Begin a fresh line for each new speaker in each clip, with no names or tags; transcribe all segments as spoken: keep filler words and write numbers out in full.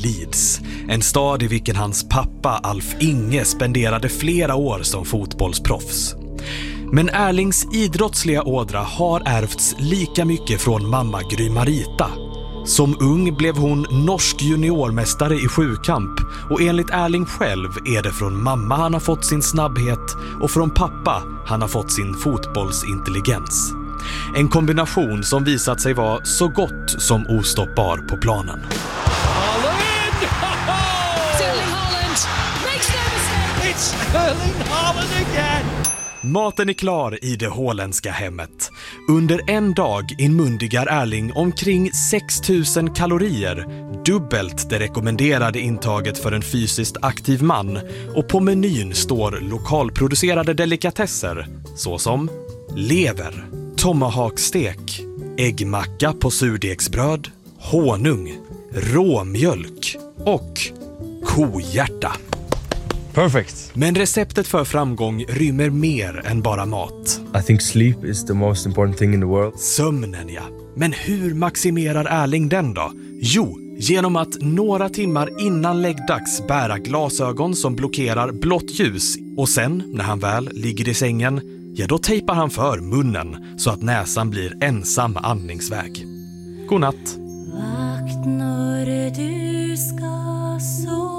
Leeds, en stad i vilken hans pappa Alf Inge spenderade flera år som fotbollsproffs. Men Erlings idrottsliga ådra har ärvts lika mycket från mamma Gry Marita. Som ung blev hon norsk juniormästare i sjukamp och enligt Erling själv är det från mamma han har fått sin snabbhet och från pappa han har fått sin fotbollsintelligens. En kombination som visat sig vara så gott som ostoppbar på planen. Maten är klar i det holländska hemmet. Under en dag inmundigar Erling omkring sex tusen kalorier, dubbelt det rekommenderade intaget för en fysiskt aktiv man. Och på menyn står lokalproducerade delikatesser såsom lever, tomahawkstek, äggmacka på surdegsbröd, honung, råmjölk och kohjärta.
Perfect.
Men receptet för framgång rymmer mer än bara mat.
I think sleep is the most important thing in the world.
Sömnen, ja. Men hur maximerar Erling den då? Jo, genom att några timmar innan läggdags bära glasögon som blockerar blått ljus. Och sen, när han väl ligger i sängen, ja då tejpar han för munnen så att näsan blir ensam andningsväg. God natt.
Vakt när du ska sova.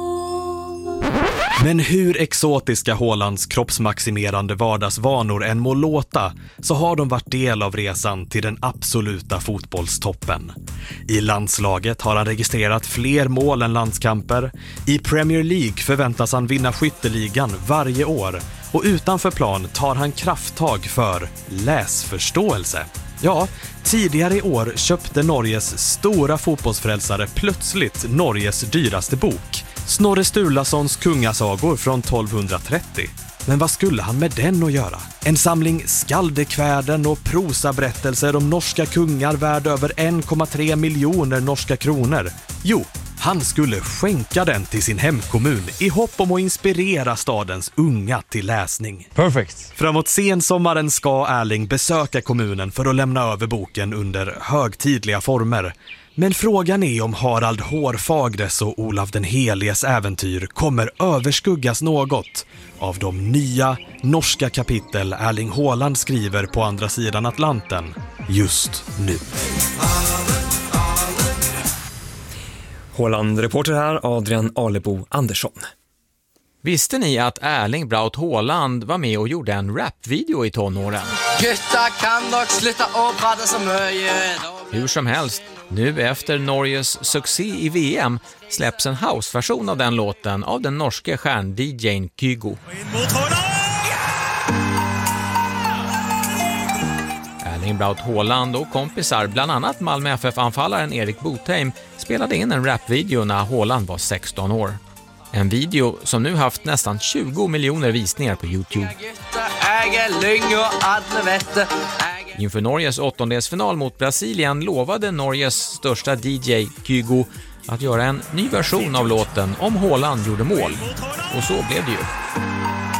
Men hur exotiska Haalands kroppsmaximerande vardagsvanor än må låta så har de varit del av resan till den absoluta fotbollstoppen. I landslaget har han registrerat fler mål än landskamper. I Premier League förväntas han vinna skytteligan varje år. Och utanför plan tar han krafttag för läsförståelse. Ja, tidigare i år köpte Norges stora fotbollsfrälsare plötsligt Norges dyraste bok. Snorre Sturlasons kungasagor från tolvhundratrettio. Men vad skulle han med den att göra? En samling skaldekväden och prosaberättelser om norska kungar värd över en komma tre miljoner norska kronor. Jo, han skulle skänka den till sin hemkommun i hopp om att inspirera stadens unga till läsning.
Perfect.
Framåt sensommaren ska Erling besöka kommunen för att lämna över boken under högtidliga former. Men frågan är om Harald Hårfagres och Olav den Heliges äventyr kommer överskuggas något av de nya norska kapitel Erling Haaland skriver på andra sidan Atlanten just nu.
Haaland-reporter här, Adrian Alebo Andersson.
Visste ni att Erling Braut Haaland var med och gjorde en rapvideo i tonåren?
Gutta kan dock sluta och prata så mycket.
Hur som helst, nu efter Norges succé i V M släpps en houseversion av den låten av den norske stjärn-D J:n Kygo. Erling Braut Haaland och kompisar, bland annat Malmö F F-anfallaren Erik Botheim, spelade in en rapvideo när Haaland var sexton år. En video som nu haft nästan tjugo miljoner visningar på YouTube. Inför Norges åttondelsfinal mot Brasilien lovade Norges största D J Kygo att göra en ny version av låten om Haaland gjorde mål. Och så blev det ju.